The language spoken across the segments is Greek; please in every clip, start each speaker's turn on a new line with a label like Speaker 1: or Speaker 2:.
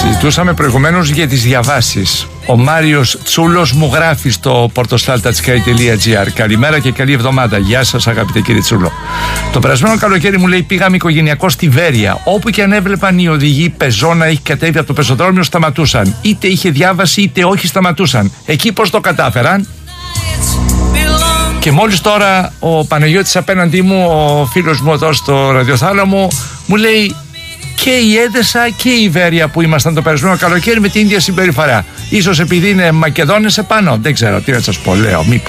Speaker 1: Συζητούσαμε προηγουμένως για τις διαβάσεις. Ο Μάριος Τσούλος μου γράφει στο portostaltatsky.gr. Καλημέρα και καλή εβδομάδα. Γεια σας αγαπητέ κύριε Τσούλο. Το περασμένο καλοκαίρι μου λέει πήγαμε οικογενειακό στη Βέρεια. Όπου και αν έβλεπαν οι οδηγοί πεζό να έχει κατέβει από το πεζοδρόμιο σταματούσαν. Είτε είχε διάβαση είτε όχι σταματούσαν. Εκεί πώς το κατάφεραν? Και μόλις τώρα ο Παναγιώτης απέναντί μου, ο φίλος μου εδώ στο ραδιοθάλαμο, μου λέει και η Έδεσα και η Βέρεια που ήμασταν το περασμένο καλοκαίρι με την ίδια συμπεριφορά. Ίσως επειδή είναι Μακεδόνες επάνω. Δεν ξέρω τι να σας πω, λέω, μήπως.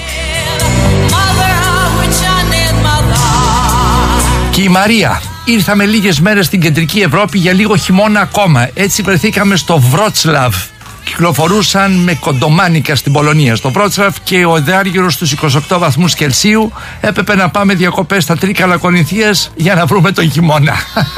Speaker 1: Και η Μαρία. Ήρθαμε λίγες μέρες στην κεντρική Ευρώπη για λίγο χειμώνα ακόμα. Έτσι βρεθήκαμε στο Βρότσλαβ. Κυκλοφορούσαν με κοντομάνικα στην Πολωνία. Στο Βρότσλαβ και ο εδάργυρος στους 28 βαθμούς Κελσίου έπρεπε να πάμε διακοπές στα Τρίκαλα Κορινθίας για να βρούμε τον χειμώνα.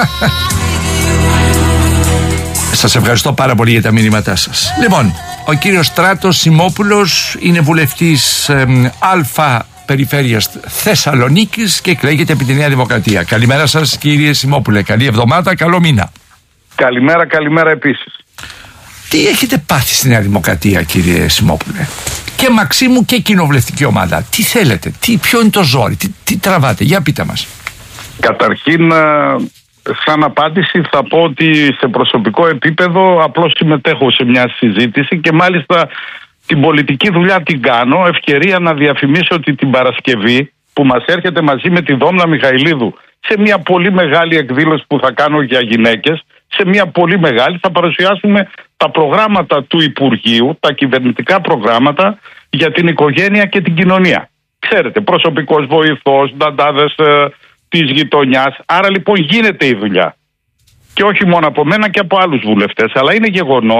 Speaker 1: Σας ευχαριστώ πάρα πολύ για τα μηνύματά σας. Λοιπόν, ο κύριος Στράτος Σιμόπουλος είναι βουλευτής Α Περιφέρειας Θεσσαλονίκης και εκλέγεται επί τη Νέα Δημοκρατία. Καλημέρα σας κύριε Σιμόπουλε, καλή εβδομάδα, καλό μήνα.
Speaker 2: Καλημέρα επίσης.
Speaker 1: Τι έχετε πάθει στη Νέα Δημοκρατία κύριε Σιμόπουλε? Και Μαξίμου και κοινοβουλευτική ομάδα. Τι θέλετε, ποιο είναι το ζόρι, τι τραβάτε, για πείτε μας.
Speaker 2: Καταρχήν, σαν απάντηση θα πω ότι σε προσωπικό επίπεδο απλώς συμμετέχω σε μια συζήτηση και μάλιστα την πολιτική δουλειά την κάνω. Ευκαιρία να διαφημίσω ότι την Παρασκευή που μας έρχεται μαζί με τη Δόμνα Μιχαηλίδου σε μια πολύ μεγάλη εκδήλωση που θα κάνω για γυναίκες, σε μια πολύ μεγάλη θα παρουσιάσουμε τα προγράμματα του Υπουργείου, τα κυβερνητικά προγράμματα για την οικογένεια και την κοινωνία. Ξέρετε, προσωπικός βοηθός, νταντάδες της γειτονιάς. Άρα λοιπόν γίνεται η δουλειά. Και όχι μόνο από μένα και από άλλους βουλευτές. Αλλά είναι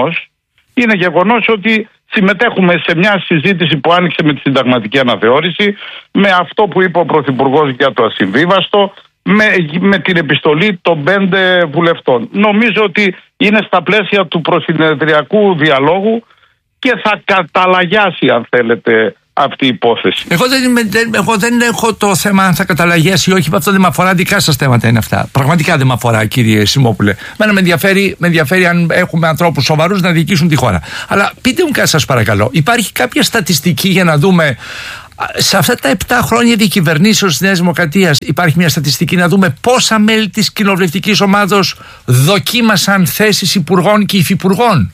Speaker 2: γεγονός ότι συμμετέχουμε σε μια συζήτηση που άνοιξε με τη συνταγματική αναθεώρηση, με αυτό που είπε ο Πρωθυπουργός για το ασυμβίβαστο, με την επιστολή των 5 βουλευτών. Νομίζω ότι είναι στα πλαίσια του προσυνεδριακού διαλόγου και θα καταλαγιάσει, αν θέλετε, αυτή η υπόθεση.
Speaker 1: Εγώ δεν έχω το θέμα αν θα καταλαγιάσει ή όχι, αυτό δεν με αφορά, δικά σας θέματα είναι αυτά. Πραγματικά δεν με αφορά κύριε Σιμόπουλε. Μένα με ενδιαφέρει αν έχουμε ανθρώπους σοβαρούς να διοικήσουν τη χώρα. Αλλά πείτε μου κάτι σας παρακαλώ, υπάρχει κάποια στατιστική για να δούμε σε αυτά τα 7 χρόνια διακυβερνήσεως της Νέας Δημοκρατίας, υπάρχει μια στατιστική να δούμε πόσα μέλη της κοινοβουλευτικής ομάδος δοκίμασαν θέσεις υπουργών και υφυπουργών?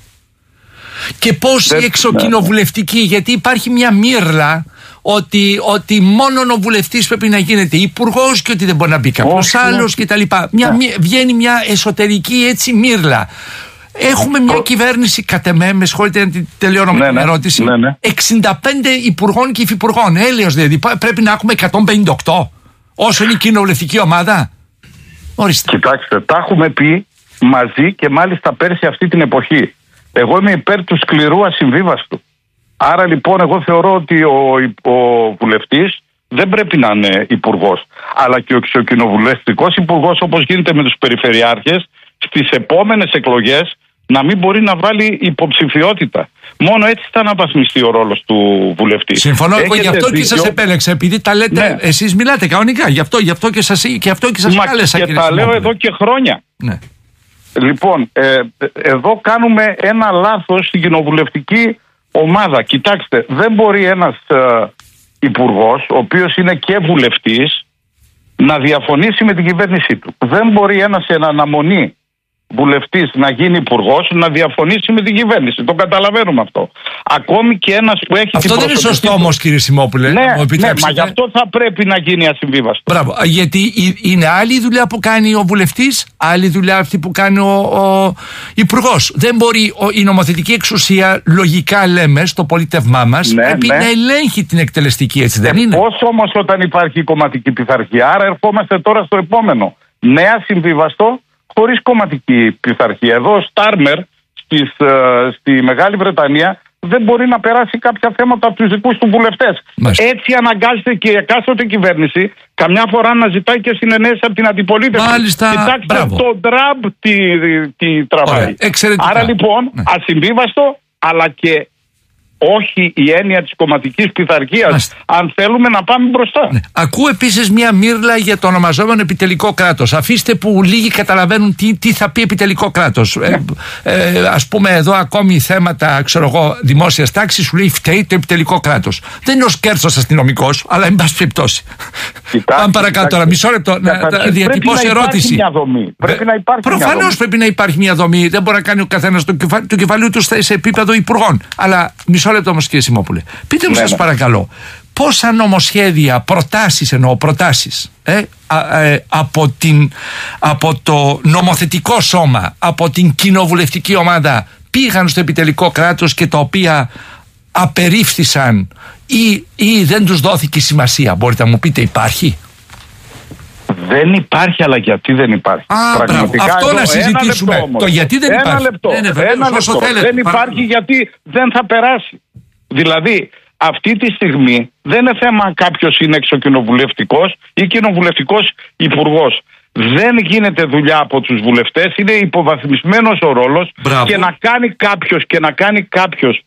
Speaker 1: Και πώς οι εξοκοινοβουλευτικοί, γιατί υπάρχει μια μύρλα ότι μόνο ο βουλευτής πρέπει να γίνεται υπουργός και ότι δεν μπορεί να μπει κάποιος άλλος κτλ. Βγαίνει μια εσωτερική έτσι μύρλα. Έχουμε μια κυβέρνηση, κατ' εμέ, με συγχωρείτε να την τελειώνω με την ερώτηση, 65 υπουργών και υφυπουργών. Έλεος δηλαδή, πρέπει να έχουμε 158 όσο είναι η κοινοβουλευτική ομάδα? Ορίστε.
Speaker 2: Κοιτάξτε, τα έχουμε πει μαζί και μάλιστα πέρσι αυτή την εποχή. Εγώ είμαι υπέρ του σκληρού ασυμβίβαστου. Άρα λοιπόν εγώ θεωρώ ότι ο βουλευτής δεν πρέπει να είναι υπουργός. Αλλά και ο εξοκοινοβουλευτικός υπουργός, όπως γίνεται με τους περιφερειάρχες, στις επόμενες εκλογές να μην μπορεί να βάλει υποψηφιότητα. Μόνο έτσι θα αναβαθμιστεί ο ρόλος του βουλευτή.
Speaker 1: Συμφωνώ, εγώ γι' αυτό και σας επέλεξα, επειδή τα λέτε, εσείς μιλάτε κανονικά, γι' αυτό και σας κάλεσα.
Speaker 2: Και τα λέω εδώ και χρόνια.
Speaker 1: Ναι.
Speaker 2: Λοιπόν, εδώ κάνουμε ένα λάθος στην κοινοβουλευτική ομάδα. Κοιτάξτε, δεν μπορεί ένας υπουργός, ο οποίος είναι και βουλευτής, να διαφωνήσει με την κυβέρνησή του. Δεν μπορεί ένας εν αναμονή βουλευτής να γίνει υπουργός να διαφωνήσει με την κυβέρνηση. Το καταλαβαίνουμε αυτό. Ακόμη και ένας που έχει.
Speaker 1: Αυτό δεν είναι σωστό όμως κύριε Σιμόπουλε.
Speaker 2: Ναι, μα γι' αυτό θα πρέπει να γίνει ασυμβίβαστο.
Speaker 1: Μπράβο. Γιατί είναι άλλη η δουλειά που κάνει ο βουλευτής, άλλη δουλειά αυτή που κάνει ο υπουργός. Δεν μπορεί η νομοθετική εξουσία, λογικά λέμε, στο πολίτευμά μας, πρέπει να ελέγχει την εκτελεστική, έτσι δεν είναι?
Speaker 2: Πώς όμως όταν υπάρχει η κομματική πειθαρχία? Άρα ερχόμαστε τώρα στο επόμενο. Νέα συμβίβαστο χωρίς κομματική πειθαρχία. Εδώ ο Στάρμερ στη Μεγάλη Βρετανία δεν μπορεί να περάσει κάποια θέματα από τους δικούς του βουλευτές. Έτσι αναγκάζεται και η εκάστοτε κυβέρνηση καμιά φορά να ζητάει και συνενέσεις από την αντιπολίτευση.
Speaker 1: Μάλιστα,
Speaker 2: κοιτάξτε το Τραμπ τι τραβάει.
Speaker 1: Άρα
Speaker 2: λοιπόν ασυμβίβαστο, αλλά και όχι η έννοια της κομματικής πειθαρχίας, αν θέλουμε να πάμε μπροστά.
Speaker 1: Ναι. Ακούω επίσης μια μύρλα για το ονομαζόμενο επιτελικό κράτος. Αφήστε που λίγοι καταλαβαίνουν τι θα πει επιτελικό κράτος. Ας πούμε εδώ ακόμη θέματα, δημόσιας τάξης, σου λέει φταίει το επιτελικό κράτος. Δεν είναι ο Σκέρτσος αστυνομικός, αλλά εν πάση περιπτώσει. Πάμε παρακάτω τώρα, μισό λεπτό να διατυπώσω ερώτηση. Προφανώς πρέπει να υπάρχει μια δομή. Δεν μπορεί να κάνει ο καθένας του κεφαλίου του σε επίπεδο υπουργών. Αλλά μισό λεπτό όμως, κύριε Σιμόπουλε, πείτε μου σας παρακαλώ, πόσα νομοσχέδια, προτάσεις από το νομοθετικό σώμα, από την κοινοβουλευτική ομάδα πήγαν στο επιτελικό κράτος και τα οποία απερίφθησαν ή δεν τους δόθηκε σημασία? Μπορείτε να μου πείτε, υπάρχει?
Speaker 2: Δεν υπάρχει, αλλά γιατί δεν υπάρχει?
Speaker 1: Πραγματικά αυτό να συζητήσουμε. Το γιατί δεν υπάρχει.
Speaker 2: Ένα λεπτό. Δεν υπάρχει γιατί δεν θα περάσει. Δηλαδή, αυτή τη στιγμή δεν είναι θέμα κάποιος είναι εξοκοινοβουλευτικός ή κοινοβουλευτικός υπουργός. Δεν γίνεται δουλειά από τους βουλευτές, είναι υποβαθμισμένος ο ρόλος. Και να κάνει κάποιος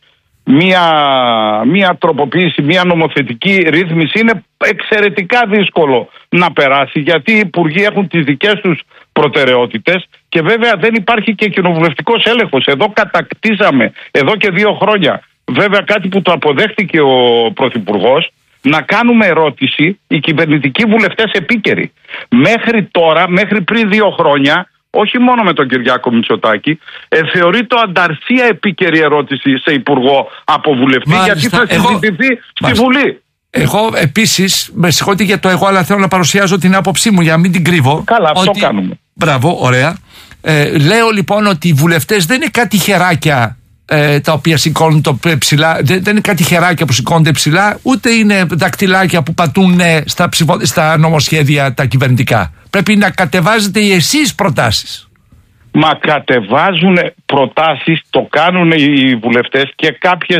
Speaker 2: μία τροποποίηση, μία νομοθετική ρύθμιση είναι εξαιρετικά δύσκολο να περάσει, γιατί οι υπουργοί έχουν τις δικές τους προτεραιότητες και βέβαια δεν υπάρχει και κοινοβουλευτικός έλεγχος. Εδώ κατακτήσαμε εδώ και 2 χρόνια, βέβαια κάτι που το αποδέχτηκε ο Πρωθυπουργός, να κάνουμε ερώτηση οι κυβερνητικοί βουλευτές επίκαιροι. Μέχρι τώρα, μέχρι πριν 2 χρόνια, όχι μόνο με τον Κυριάκο Μητσοτάκη, θεωρείται ανταρσία επίκαιρη ερώτηση σε υπουργό από βουλευτή. Μάλιστα, γιατί θα συζητηθεί στη Βουλή.
Speaker 1: Εγώ επίσης, με συγχωρείτε για το εγώ, αλλά θέλω να παρουσιάζω την άποψή μου για να μην την κρύβω.
Speaker 2: Καλά, αυτό κάνουμε.
Speaker 1: Μπράβο, ωραία. Λέω λοιπόν ότι οι βουλευτές δεν είναι κάτι χεράκια τα οποία σηκώνουν το ψηλά, δεν είναι κάτι χεράκια που σηκώνονται ψηλά, ούτε είναι δακτυλάκια που πατούν στα νομοσχέδια τα κυβερνητικά. Πρέπει να κατεβάζετε εσείς προτάσεις.
Speaker 2: Μα κατεβάζουν προτάσεις, το κάνουν οι βουλευτές και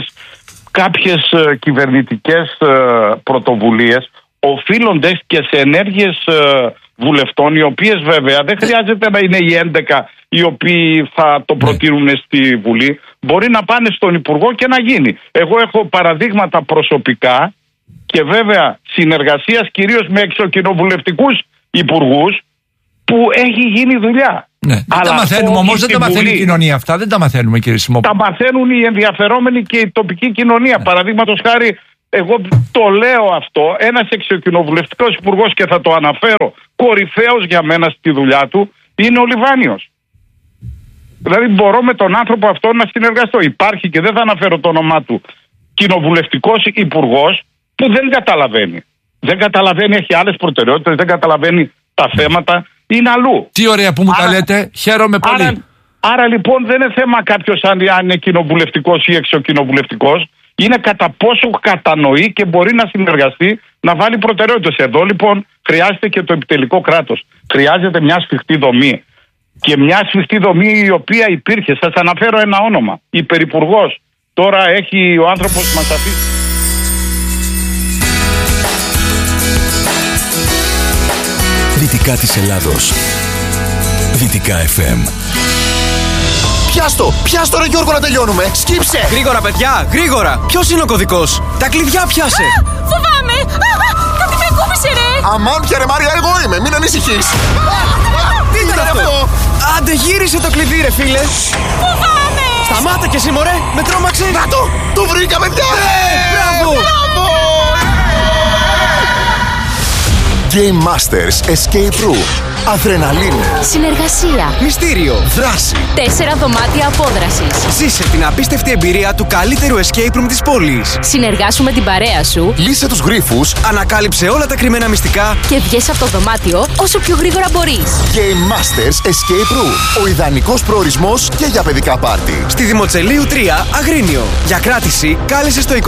Speaker 2: κάποιες κυβερνητικές πρωτοβουλίες οφείλονται και σε ενέργειες βουλευτών, οι οποίες βέβαια δεν χρειάζεται να είναι οι 11 οι οποίοι θα το προτείνουν στη Βουλή. Μπορεί να πάνε στον Υπουργό και να γίνει. Εγώ έχω παραδείγματα προσωπικά και βέβαια συνεργασίας κυρίως με εξοκοινοβουλευτικούς υπουργούς που έχει γίνει δουλειά.
Speaker 1: Ναι, δεν τα μαθαίνουμε όμως, δεν τα μαθαίνει η κοινωνία αυτά, δεν τα μαθαίνουμε, κύριε Σιμόπουλε.
Speaker 2: Τα μαθαίνουν οι ενδιαφερόμενοι και η τοπική κοινωνία. Παραδείγματος χάρη, εγώ το λέω αυτό, ένας εξοκοινοβουλευτικός υπουργός, και θα το αναφέρω, κορυφαίος για μένα στη δουλειά του, είναι ο Λιβάνιος. Δηλαδή μπορώ με τον άνθρωπο αυτό να συνεργαστώ. Υπάρχει, και δεν θα αναφέρω το όνομά του, κοινοβουλευτικός υπουργός που δεν καταλαβαίνει. Δεν καταλαβαίνει, έχει άλλες προτεραιότητες, δεν καταλαβαίνει τα θέματα, είναι αλλού.
Speaker 1: Τι ωραία που μου τα λέτε, χαίρομαι πολύ.
Speaker 2: Άρα λοιπόν δεν είναι θέμα κάποιος αν είναι κοινοβουλευτικός ή εξοκοινοβουλευτικός, είναι κατά πόσο κατανοεί και μπορεί να συνεργαστεί, να βάλει προτεραιότητες. Εδώ λοιπόν χρειάζεται και το επιτελικό κράτος. Χρειάζεται μια σφιχτή δομή. Και μια σφιχτή δομή η οποία υπήρχε. Σας αναφέρω ένα όνομα. Υπερυπουργός. Τώρα έχει ο άνθρωπος μας αφήσει.
Speaker 3: Δυτικά της Ελλάδος. Δυτικά FM.
Speaker 4: Πιάστο ρε Γιώργο, να τελειώνουμε. Σκύψε!
Speaker 5: Γρήγορα παιδιά, γρήγορα. Ποιος είναι ο κωδικός? Τα κλειδιά πιάσε.
Speaker 6: Φοβάμαι. Κάτι με κούμπησε ρε.
Speaker 4: Αμάν πια ρε Μάρια, εγώ είμαι, μην ανησυχείς.
Speaker 5: Τι ήταν αυτό? Άντε γύρισε το κλειδί ρε φίλε.
Speaker 6: Φοβάμαι.
Speaker 5: Σταμάτα κι εσύ μωρέ, με τρόμαξε.
Speaker 4: Να το βρήκα παιδιά.
Speaker 5: Μπράβο.
Speaker 3: Game Masters Escape Room. Αδρεναλίνη.
Speaker 6: Συνεργασία.
Speaker 5: Μυστήριο.
Speaker 3: Δράση.
Speaker 6: 4 δωμάτια απόδρασης.
Speaker 5: Ζήσε την απίστευτη εμπειρία του καλύτερου escape room της πόλης.
Speaker 6: Συνεργάσου με την παρέα σου.
Speaker 3: Λύσε τους γρίφους.
Speaker 5: Ανακάλυψε όλα τα κρυμμένα μυστικά.
Speaker 6: Και βγες από το δωμάτιο όσο πιο γρήγορα μπορείς.
Speaker 3: Game Masters Escape Room. Ο ιδανικός προορισμός και για παιδικά πάρτι.
Speaker 5: Στη Δημοτσελείου 3, Αγρίνιο. Για κράτηση κάλεσε στο 26410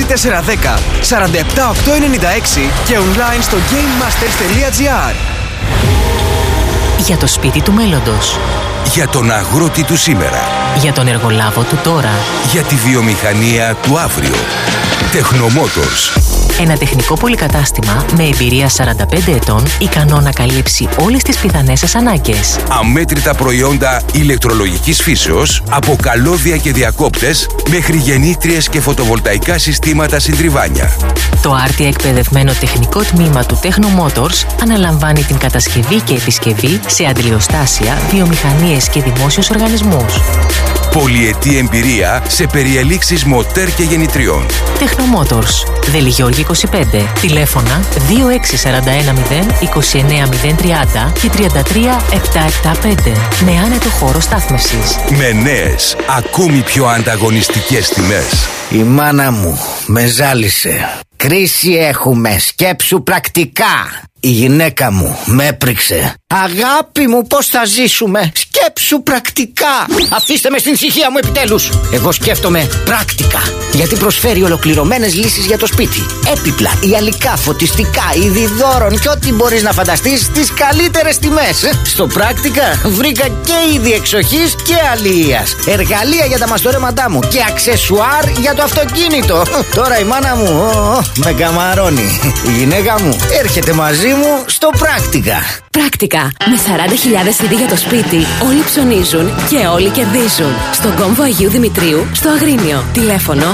Speaker 5: 47896 και online στο gamemasters.gr.
Speaker 6: Για το σπίτι του μέλλοντος.
Speaker 3: Για τον αγρότη του σήμερα.
Speaker 7: Για τον εργολάβο του τώρα.
Speaker 8: Για τη βιομηχανία του αύριο. Technomotors.
Speaker 7: Ένα τεχνικό πολυκατάστημα με εμπειρία 45 ετών, ικανό να καλύψει όλες τις πιθανές σας ανάγκες.
Speaker 8: Αμέτρητα προϊόντα ηλεκτρολογικής φύσεως, από καλώδια και διακόπτες, μέχρι γεννήτριες και φωτοβολταϊκά συστήματα συντριβάνια.
Speaker 7: Το άρτια εκπαιδευμένο τεχνικό τμήμα του Technomotors αναλαμβάνει την κατασκευή και επισκευή σε αντλιοστάσια, βιομηχανίες και δημόσιους οργανισμούς.
Speaker 8: Πολυετή εμπειρία σε περιελήξεις μοτέρ και γεννητριών.
Speaker 7: Technomotors. Δελιγιώργη 25. Τηλέφωνα 26710 και 33775. Με άνετο χώρο στάθμευσης.
Speaker 8: Με νέες, ακόμη πιο ανταγωνιστικές τιμές.
Speaker 9: Η μάνα μου με ζάλισε. Κρίση έχουμε, σκέψου πρακτικά. Η γυναίκα μου με έπριξε. Αγάπη μου, πώς θα ζήσουμε? Σκέψου πρακτικά. Αφήστε με στην ησυχία μου επιτέλους. Εγώ σκέφτομαι πρακτικά, γιατί προσφέρει ολοκληρωμένες λύσεις για το σπίτι. Έπιπλα, υλικά, φωτιστικά, είδη δώρων και ό,τι μπορείς να φανταστείς στις καλύτερες τιμές. Στο πρακτικά βρήκα και είδη εξοχής και αλληλείας, εργαλεία για τα μαστορέματά μου και αξεσουάρ για το αυτοκίνητο. Τώρα η μάνα μου με καμαρώνει. Η γυναίκα μου έρχεται μαζί μου στο πρακτικά.
Speaker 6: Πρακτικά. Με 40.000 CD για το σπίτι, όλοι ψωνίζουν και όλοι κερδίζουν. Στον κόμβο Αγίου Δημητρίου, στο Αγρίνιο. Τηλέφωνο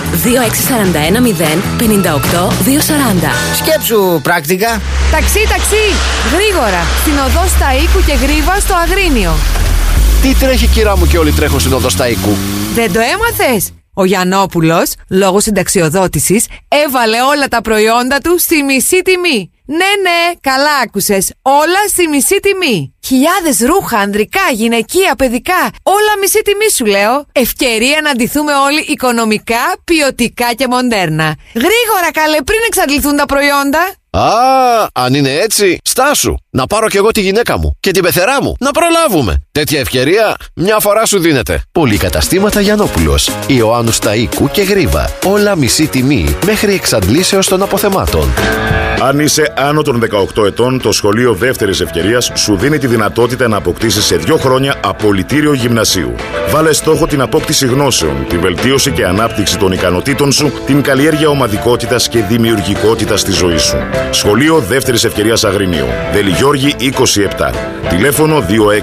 Speaker 6: 26410 58 240.
Speaker 9: Σκέψου πρακτικά.
Speaker 5: Ταξί, γρήγορα. Στην οδό Σταΐκου και Γρίβα στο Αγρίνιο.
Speaker 4: Τι τρέχει, κυρά μου, και όλοι τρέχουν στην οδό Σταΐκου?
Speaker 5: Δεν το έμαθες? Ο Γιαννόπουλος, λόγω συνταξιοδότησης, έβαλε όλα τα προϊόντα του στη μισή τιμή. Ναι, καλά άκουσες. Όλα στη μισή τιμή. Χιλιάδες ρούχα, ανδρικά, γυναικεία, παιδικά. Όλα μισή τιμή σου λέω. Ευκαιρία να ντυθούμε όλοι οικονομικά, ποιοτικά και μοντέρνα. Γρήγορα καλέ, πριν εξαντληθούν τα προϊόντα.
Speaker 4: Α, αν είναι έτσι, στάσου. Να πάρω κι εγώ τη γυναίκα μου και την πεθερά μου. Να προλάβουμε. Τέτοια ευκαιρία μια φορά σου δίνεται. Πολυκαταστήματα Γιαννόπουλος, Ιωάννου Σταΐκου και Γρίβα. Όλα μισή τιμή μέχρι εξαντλήσεως των αποθεμάτων.
Speaker 10: Αν είσαι άνω των 18 ετών, το Σχολείο Δεύτερης Ευκαιρίας σου δίνει τη δυνατότητα να αποκτήσεις σε 2 χρόνια απολυτήριο γυμνασίου. Βάλε στόχο την απόκτηση γνώσεων, τη βελτίωση και ανάπτυξη των ικανοτήτων σου, την καλλιέργεια ομαδικότητας και δημιουργικότητας στη ζωή σου. Σχολείο Δεύτερης Ευκαιρίας Αγρίνιο. Δελιγιώργη 27. Τηλέφωνο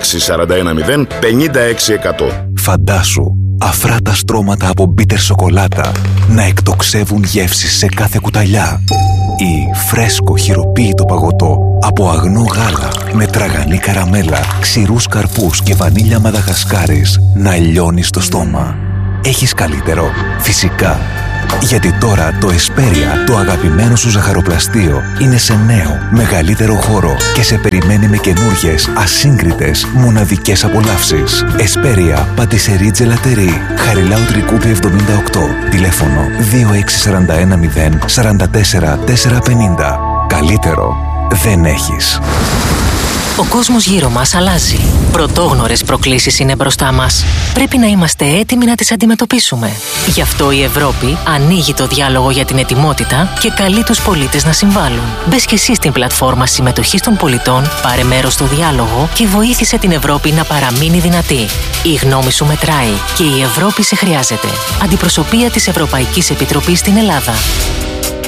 Speaker 10: 26410 56100.
Speaker 11: Φαντάσου αφράτα στρώματα από μπίτερ σοκολάτα να εκτοξεύουν γεύσεις σε κάθε κουταλιά, ή φρέσκο χειροποίητο παγωτό από αγνό γάλα με τραγανή καραμέλα, ξηρούς καρπούς και βανίλια Μαδαγασκάρης να λιώνει στο στόμα. Έχεις καλύτερο? Φυσικά. Γιατί τώρα το Εσπέρια, το αγαπημένο σου ζαχαροπλαστείο, είναι σε νέο, μεγαλύτερο χώρο και σε περιμένει με καινούργιες, ασύγκριτες, μοναδικές απολαύσεις. Εσπέρια, πατησερί τζελατερί, Χαριλάου Τρικούπη 78, τηλέφωνο 26410 44 450. Καλύτερο δεν έχεις.
Speaker 7: Ο κόσμος γύρω μας αλλάζει. Πρωτόγνωρες προκλήσεις είναι μπροστά μας. Πρέπει να είμαστε έτοιμοι να τις αντιμετωπίσουμε. Γι' αυτό η Ευρώπη ανοίγει το διάλογο για την ετοιμότητα και καλεί τους πολίτες να συμβάλλουν. Μπες και εσύ στην πλατφόρμα συμμετοχής των πολιτών, πάρε μέρος στο διάλογο και βοήθησε την Ευρώπη να παραμείνει δυνατή. Η γνώμη σου μετράει και η Ευρώπη σε χρειάζεται. Αντιπροσωπεία της Ευρωπαϊκής Επιτροπής στην Ελλάδα.